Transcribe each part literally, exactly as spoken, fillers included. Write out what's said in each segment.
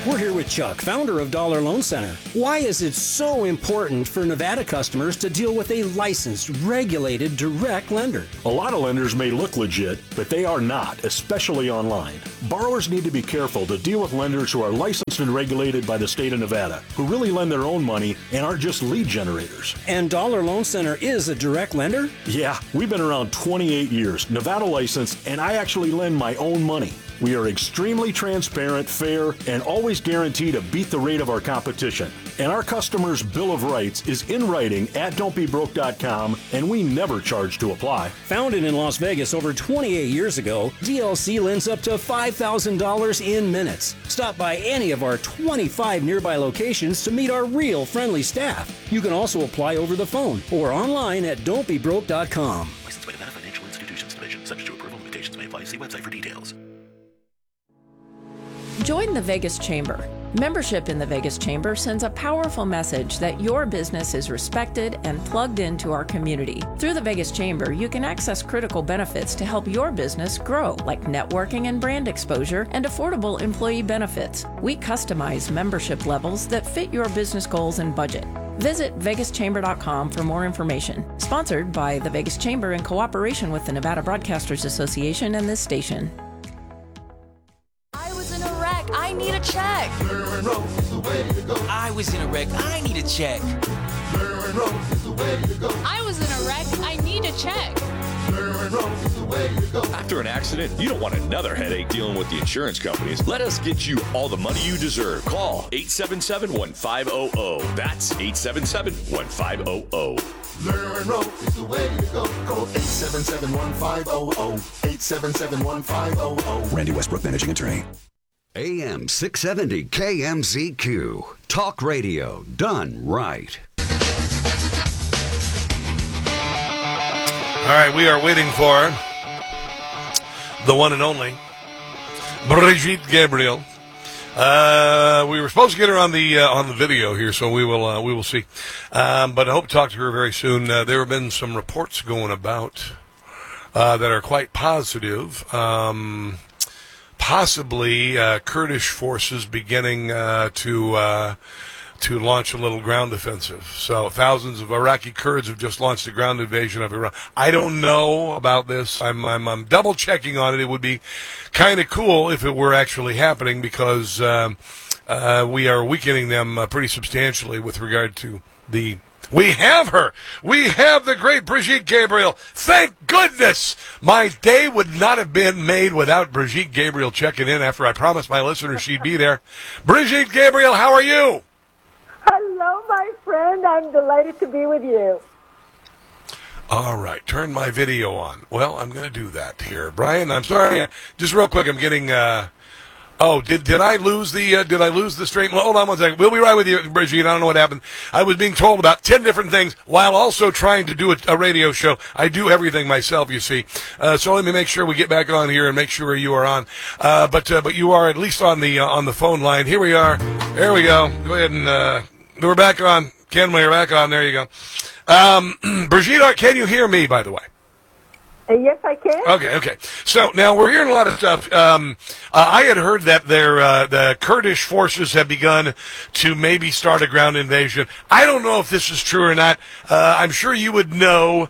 We're here with Chuck, founder of Dollar Loan Center. Why is it so important for Nevada customers to deal with a licensed, regulated, direct lender? A lot of lenders may look legit, but they are not, especially online. Borrowers need to be careful to deal with lenders who are licensed and regulated by the state of Nevada, who really lend their own money and aren't just lead generators. And Dollar Loan Center is a direct lender? Yeah, we've been around twenty-eight years, Nevada licensed, and I actually lend my own money. We are extremely transparent, fair, and always guarantee to beat the rate of our competition. And our customers' Bill of Rights is in writing at don't be broke dot com, and we never charge to apply. Founded in Las Vegas over twenty-eight years ago, D L C lends up to five thousand dollars in minutes. Stop by any of our twenty-five nearby locations to meet our real friendly staff. You can also apply over the phone or online at don't be broke dot com. Licensed by Nevada Financial Institutions Division. Subject to approval. Limitations may apply. See website for details. Join the Vegas Chamber. Membership in the Vegas Chamber sends a powerful message that your business is respected and plugged into our community. Through the Vegas Chamber, you can access critical benefits to help your business grow, like networking and brand exposure and affordable employee benefits. We customize membership levels that fit your business goals and budget. Visit vegas chamber dot com for more information. Sponsored by the Vegas Chamber in cooperation with the Nevada Broadcasters Association and this station. I need a check. I was in a wreck. I need a check. I was in a wreck. I need a check. After an accident, you don't want another headache dealing with the insurance companies. Let us get you all the money you deserve. Call eight seven seven, one five zero zero. That's eight seven seven, one five zero zero. Learn Road is the way to go. Call eight seven seven, one five zero zero. eight seven seven, one five zero zero. Randy Westbrook, managing attorney. A M six seventy K M Z Q. Talk radio done right. All right, we are waiting for the one and only Brigitte Gabriel. Uh, we were supposed to get her on the uh, on the video here, so we will uh, we will see. Um, but I hope to talk to her very soon. Uh, there have been some reports going about uh, that are quite positive. Um, possibly uh, Kurdish forces beginning uh, to uh, to launch a little ground offensive. So thousands of Iraqi Kurds have just launched a ground invasion of Iran. I don't know about this. I'm I'm, I'm double checking on it. It would be kind of cool if it were actually happening, because um, uh, we are weakening them uh, pretty substantially with regard to the. We have her. We have the great Brigitte Gabriel. Thank goodness. My day would not have been made without Brigitte Gabriel checking in after I promised my listeners she'd be there. Brigitte Gabriel, how are you? Hello, my friend. I'm delighted to be with you. All right. Turn my video on. Well, I'm going to do that here. Brian, I'm sorry. Just real quick, I'm getting... Uh, Oh, did did I lose the uh, did I lose the straight? Hold on one second. We'll be right with you, Brigitte. I don't know what happened. I was being told about ten different things while also trying to do a, a radio show. I do everything myself, you see. Uh, so let me make sure we get back on here and make sure you are on. Uh, but uh, but you are at least on the uh, on the phone line. Here we are. There we go. Go ahead and uh, we're back on. Ken, we're back on. There you go. Um, Brigitte, can you hear me? By the way. Uh, yes, I can. Okay, okay. So now we're hearing a lot of stuff. Um, uh, I had heard that their uh, the Kurdish forces have begun to maybe start a ground invasion. I don't know if this is true or not. Uh, I'm sure you would know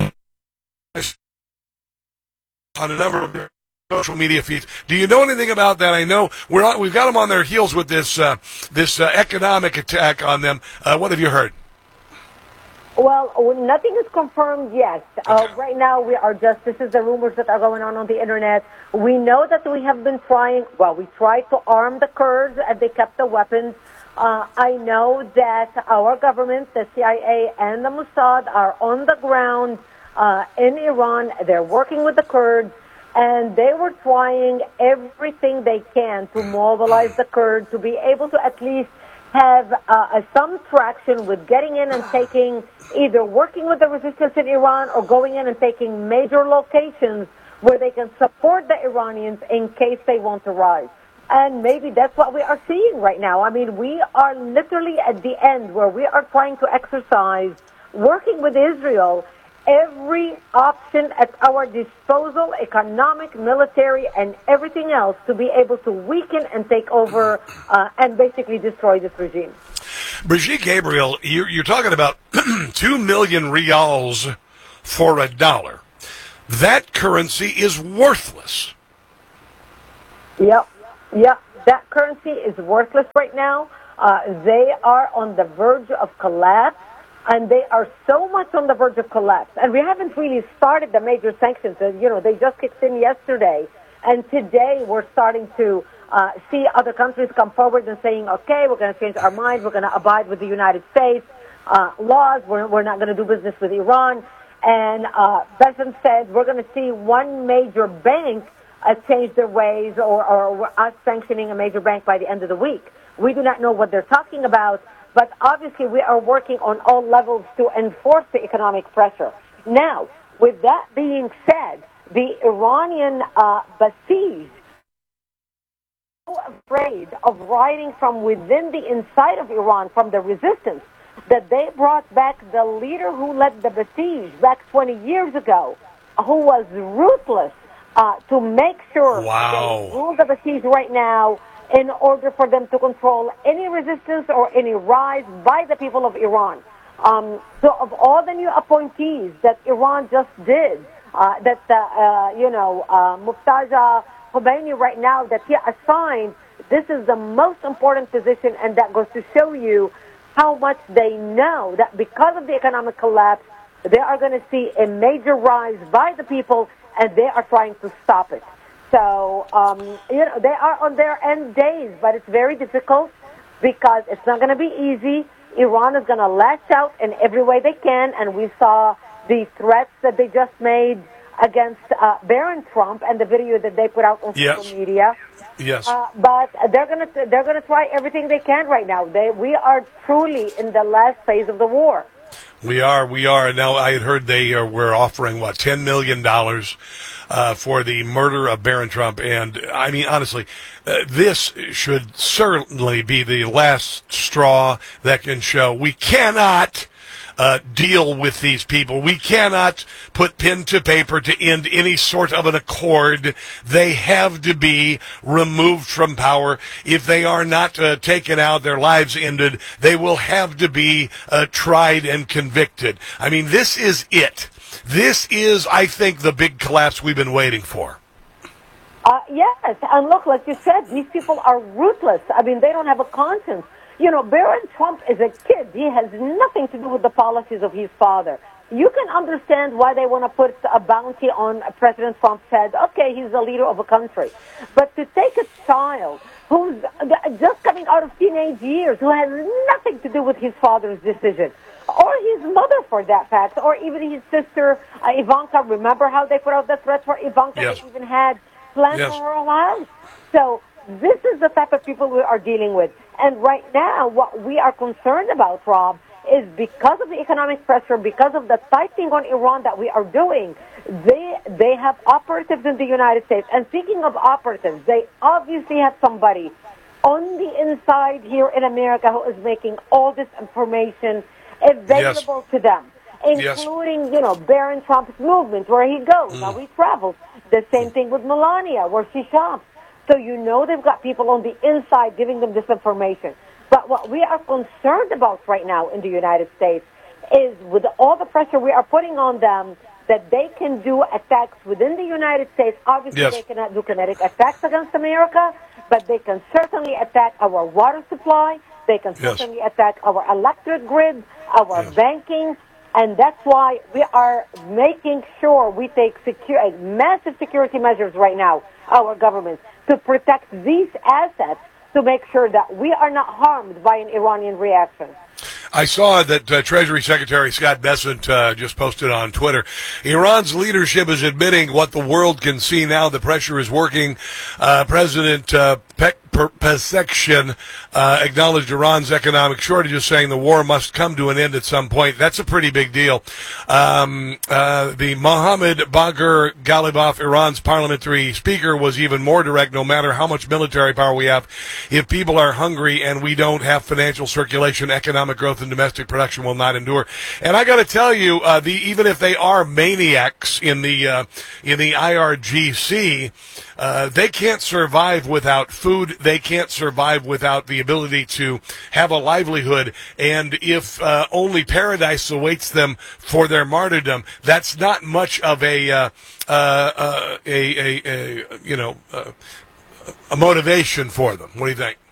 on a number of social media feeds. Do you know anything about that? I know we're on, we've got them on their heels with this uh, this uh, economic attack on them. Uh, what have you heard? Well, nothing is confirmed yet. Uh, right now, we are just, this is the rumors that are going on on the internet. We know that we have been trying, well, we tried to arm the Kurds and they kept the weapons. Uh, I know that our government, the C I A and the Mossad, are on the ground uh, in Iran. They're working with the Kurds, and they were trying everything they can to mobilize the Kurds to be able to at least have uh, some traction with getting in and taking, either working with the resistance in Iran or going in and taking major locations where they can support the Iranians in case they want to rise. And maybe that's what we are seeing right now. I mean, we are literally at the end where we are trying to exercise, working with Israel every option at our disposal, economic, military, and everything else, to be able to weaken and take over uh, and basically destroy this regime. Brigitte Gabriel, you're, you're talking about two million reals for a dollar. That currency is worthless. Yep, yep. That currency is worthless right now. Uh, they are on the verge of collapse, and they are so much on the verge of collapse. And we haven't really started the major sanctions. Uh, you know, they just kicked in yesterday, and today we're starting to uh, see other countries come forward and saying, okay, we're going to change our mind. We're going to abide with the United States uh, laws. We're, we're not going to do business with Iran. And uh, Bessent said we're going to see one major bank uh, change their ways, or, or us sanctioning a major bank by the end of the week. We do not know what they're talking about, but obviously we are working on all levels to enforce the economic pressure. Now, with that being said, the Iranian uh, Basij are so afraid of riding from within the inside of Iran, from the resistance, that they brought back the leader who led the Basij back twenty years ago, who was ruthless, uh, to make sure wow. they rule the Basij right now, in order for them to control any resistance or any rise by the people of Iran. Um, so of all the new appointees that Iran just did, uh, that, uh, uh, you know, uh, Muqtada Khomeini right now, that he assigned, this is the most important position, and that goes to show you how much they know that because of the economic collapse, they are going to see a major rise by the people, and they are trying to stop it. So, um, you know, they are on their end days, but it's very difficult because it's not going to be easy. Iran is going to lash out in every way they can, and we saw the threats that they just made against uh, Barron Trump and the video that they put out on yes. social media. Yes. Uh, but they're going to they're going to try everything they can right now. They we are truly in the last phase of the war. We are, we are. Now, I had heard they uh, were offering, what, ten million dollars uh, for the murder of Barron Trump. And, I mean, honestly, uh, this should certainly be the last straw that can show we cannot uh, deal with these people. We cannot put pen to paper to end any sort of an accord. They have to be removed from power. If they are not uh, taken out, their lives ended, they will have to be uh, tried and convicted. I mean, this is it. This is, I think, the big collapse we've been waiting for. Uh, yes, and look, like you said, these people are ruthless. I mean, they don't have a conscience. You know, Barron Trump is a kid. He has nothing to do with the policies of his father. You can understand why they want to put a bounty on President Trump's head. Okay, he's the leader of a country. But to take a child who's just coming out of teenage years, who has nothing to do with his father's decision, or his mother for that fact, or even his sister, uh, Ivanka. Remember how they put out the threats for Ivanka? Yes. They even had plans yes. for her house. So this is the type of people we are dealing with. And right now, what we are concerned about, Rob, is because of the economic pressure, because of the tightening on Iran that we are doing, they they have operatives in the United States. And speaking of operatives, they obviously have somebody on the inside here in America who is making all this information available yes. to them, including, yes. you know, Barron Trump's movement, where he goes. Mm. Now he travels. The same thing with Melania, where she shops. So you know they've got people on the inside giving them this information. But what we are concerned about right now in the United States is, with all the pressure we are putting on them, that they can do attacks within the United States. Obviously, yes. they cannot do kinetic attacks against America, but they can certainly attack our water supply. They can yes. certainly attack our electric grid, our yes. banking. And that's why we are making sure we take secure, massive security measures right now, our government, to protect these assets, to make sure that we are not harmed by an Iranian reaction. I saw that uh, Treasury Secretary Scott Bessent uh, just posted on Twitter, Iran's leadership is admitting what the world can see now. The pressure is working. Uh, President uh, Pe- Pezeshkian uh, acknowledged Iran's economic shortages, saying the war must come to an end at some point. That's a pretty big deal. Um, uh, the Mohammad Bagher Ghalibaf, Iran's parliamentary speaker, was even more direct. No matter how much military power we have, if people are hungry and we don't have financial circulation, economic growth and domestic production will not endure. And I got to tell you, uh, the even if they are maniacs in the uh, in the I R G C, uh, they can't survive without food. They can't survive without the ability to have a livelihood. And if uh, only paradise awaits them for their martyrdom, that's not much of a uh, uh, uh, a, a, a you know uh, a motivation for them. What do you think?